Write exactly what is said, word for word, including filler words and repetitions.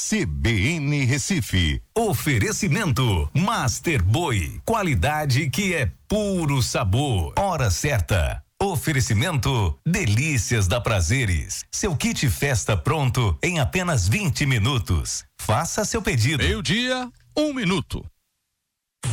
C B N Recife. Oferecimento Master Boi, qualidade que é puro sabor. Hora certa. Oferecimento Delícias da Prazeres. Seu kit festa pronto em apenas vinte minutos. Faça seu pedido. Meio-dia, um minuto.